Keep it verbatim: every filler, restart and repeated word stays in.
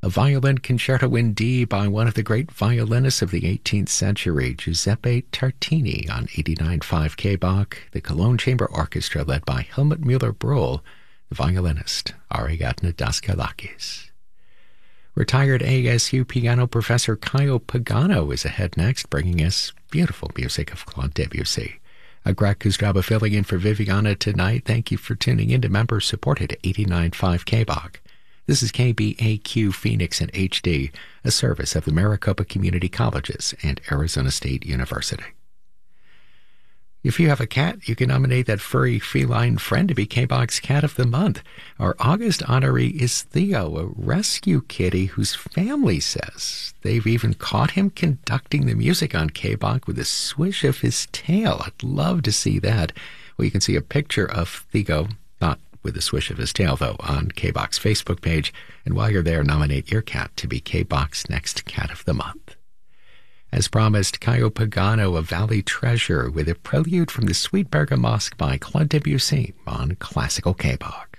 A violin concerto in D by one of the great violinists of the eighteenth century, Giuseppe Tartini, on eighty-nine point five K B A C, the Cologne Chamber Orchestra led by Helmut Müller-Brühl, the violinist Ariadne Daskalakis. Retired A S U piano professor Caio Pagano is ahead next, bringing us beautiful music of Claude Debussy. A Greg Kustraba filling in for Viviana tonight. Thank you for tuning in to member-supported eighty-nine point five K B A C. This is K B A Q Phoenix in H D, a service of the Maricopa Community Colleges and Arizona State University. If you have a cat, you can nominate that furry feline friend to be K B A C's Cat of the Month. Our August honoree is Theo, a rescue kitty whose family says they've even caught him conducting the music on K B A C with a swish of his tail. I'd love to see that. Well, you can see a picture of Theo, not with a swish of his tail, though, on K B A C's Facebook page. And while you're there, nominate your cat to be K B A C's next Cat of the Month. As promised, Caio Pagano, a Valley Treasure, with a prelude from the Sweet Bergamotsk by Claude Debussy on Classical K B A C.